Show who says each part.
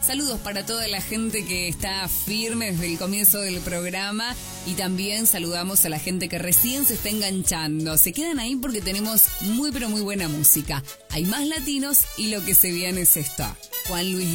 Speaker 1: Saludos para toda la gente que está firme desde el comienzo del programa y también saludamos a la gente que recién se está enganchando. Se quedan ahí porque tenemos muy pero muy buena música. Hay más latinos y lo que se viene es esto. Juan Luis